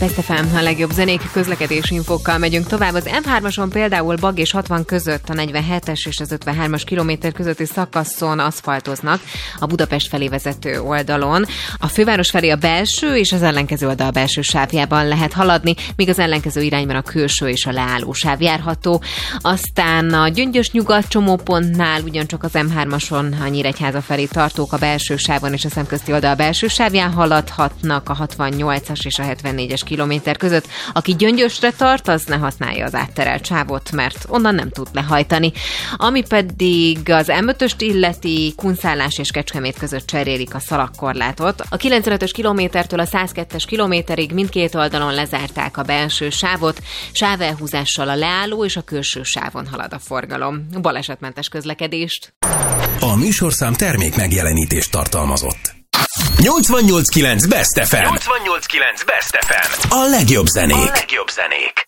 Best FM, a legjobb zenék, közlekedési infókkal megyünk tovább. Az M3-ason például Bag és 60 között a 47-es és az 53-as kilométer közötti szakaszon aszfaltoznak a Budapest felé vezető oldalon. A főváros felé a belső és az ellenkező oldal belső sávjában lehet haladni, míg az ellenkező irányban a külső és a leálló sáv járható. Aztán a Gyöngyös Nyugat csomópontnál ugyancsak az M3-ason a Nyíregyháza felé tartók a belső sávon és a szemközti oldal belső sávján haladhatnak a 68-as és a 74-es kilométer között. Aki Gyöngyösre tart, az ne használja az átterelt sávot, mert onnan nem tud lehajtani. Ami pedig az M5-öst illeti, Kunszálás és Kecskemét között cserélik a szalagkorlátot. A 95-ös kilométertől a 102-es kilométerig mindkét oldalon lezárták a belső sávot, sávelhúzással a leálló és a külső sávon halad a forgalom. Balesetmentes közlekedést. A műsorszám termék megjelenítést tartalmazott. 88.9 Best FM. 88.9 Best FM. A legjobb zenék.